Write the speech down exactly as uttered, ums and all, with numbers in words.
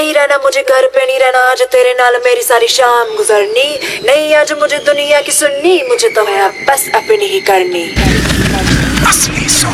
नहीं रहना मुझे घर पे नहीं रहना, आज तेरे नाल मेरी सारी शाम गुजरनी, नहीं आज मुझे दुनिया की सुननी, मुझे तो है अब बस अपनी ही करनी। असली